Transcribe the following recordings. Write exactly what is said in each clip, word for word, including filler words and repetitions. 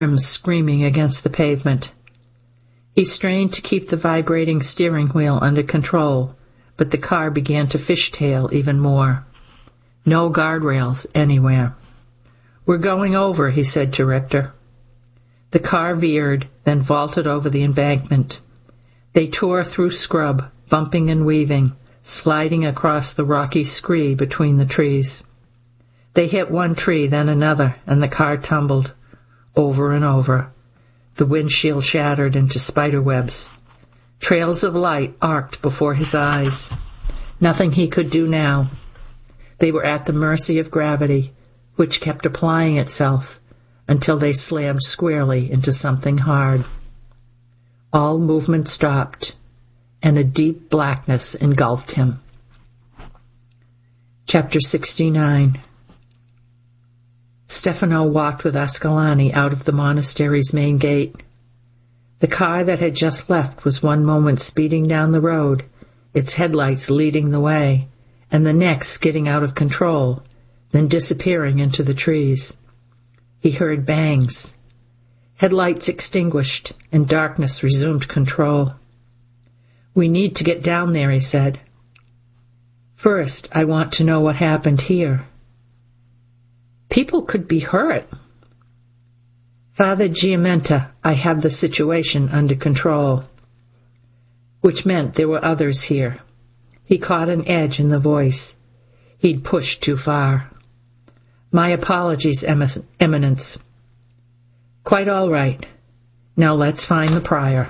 rims screaming against the pavement. He strained to keep the vibrating steering wheel under control, but the car began to fishtail even more. No guardrails anywhere. "We're going over," he said to Richter. The car veered, then vaulted over the embankment. They tore through scrub, bumping and weaving, sliding across the rocky scree between the trees. They hit one tree, then another, and the car tumbled, over and over. The windshield shattered into spider webs. Trails of light arced before his eyes. Nothing he could do now. They were at the mercy of gravity, which kept applying itself until they slammed squarely into something hard. All movement stopped, and a deep blackness engulfed him. Chapter sixty-nine. Stefano walked with Ascalani out of the monastery's main gate. The car that had just left was one moment speeding down the road, its headlights leading the way, and the next skidding out of control, then disappearing into the trees. He heard bangs. Headlights extinguished, and darkness resumed control. "We need to get down there," he said. "First, I want to know what happened here." "People could be hurt." "Father Giamenta, I have the situation under control." Which meant there were others here. He caught an edge in the voice. He'd pushed too far. "My apologies, Eminence." "Quite all right. Now let's find the prior."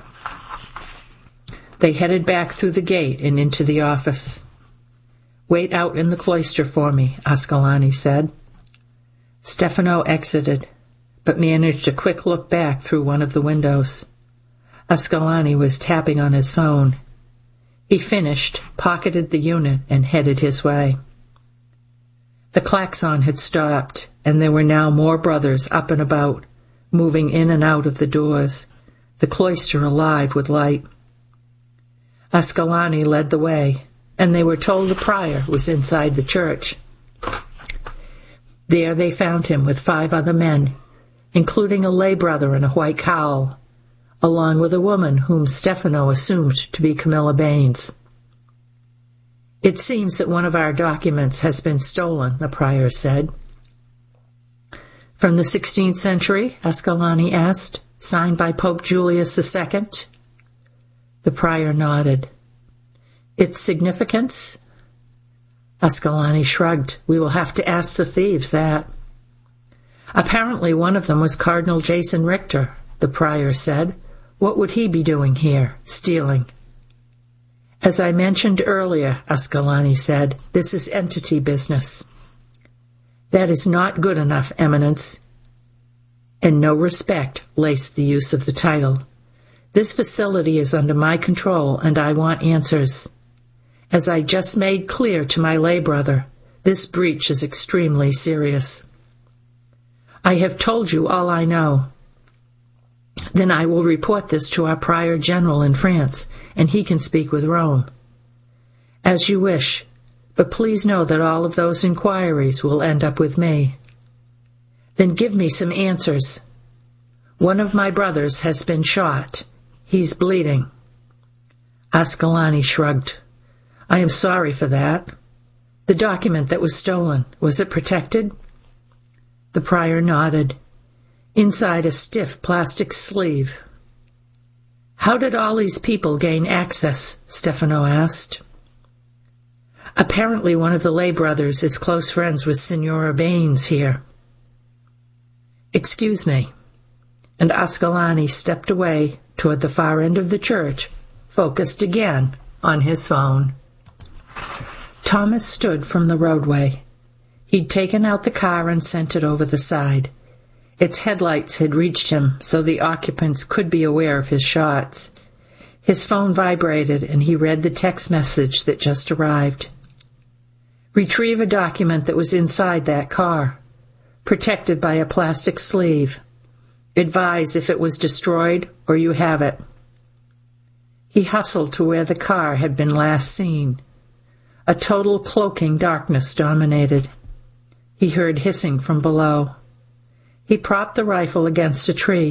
They headed back through the gate and into the office. "Wait out in the cloister for me," Ascalani said. Stefano exited, but managed a quick look back through one of the windows. Ascalani was tapping on his phone. He finished, pocketed the unit, and headed his way. The klaxon had stopped, and there were now more brothers up and about, moving in and out of the doors, the cloister alive with light. Ascalani led the way, and they were told the prior was inside the church. There they found him with five other men, including a lay brother in a white cowl, along with a woman whom Stefano assumed to be Camilla Baines. "It seems that one of our documents has been stolen," the prior said. "From the sixteenth century?" Ascalani asked. "Signed by Pope Julius the Second?" The prior nodded. "Its significance?" Ascalani shrugged. "We will have to ask the thieves that." "Apparently one of them was Cardinal Jason Richter," the prior said. "What would he be doing here, stealing?" "As I mentioned earlier," Ascalani said, "this is entity business." "That is not good enough, Eminence." And no respect laced the use of the title. "This facility is under my control, and I want answers. As I just made clear to my lay brother, this breach is extremely serious." "I have told you all I know." "Then I will report this to our prior general in France, and he can speak with Rome." "As you wish, but please know that all of those inquiries will end up with me." "Then give me some answers." "One of my brothers has been shot. He's bleeding." Ascalani shrugged. "I am sorry for that. The document that was stolen, was it protected?" The prior nodded. "Inside a stiff plastic sleeve." "How did all these people gain access?" Stefano asked. "Apparently one of the lay brothers is close friends with Signora Baines here." "Excuse me." And Ascalani stepped away toward the far end of the church, focused again on his phone. Thomas stood from the roadway. He'd taken out the car and sent it over the side. Its headlights had reached him, so the occupants could be aware of his shots. His phone vibrated, and he read the text message that just arrived. "Retrieve a document that was inside that car, protected by a plastic sleeve. Advise if it was destroyed or you have it." He hustled to where the car had been last seen. A total cloaking darkness dominated. He heard hissing from below. He propped the rifle against a tree.